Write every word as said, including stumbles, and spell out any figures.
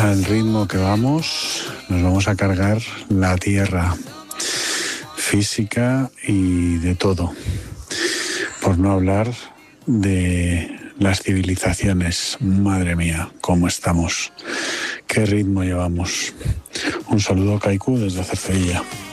al ritmo que vamos, nos vamos a cargar la tierra física y de todo. Por no hablar de las civilizaciones. Madre mía, cómo estamos. Qué ritmo llevamos. Un saludo, Kaiku, desde Cercedilla.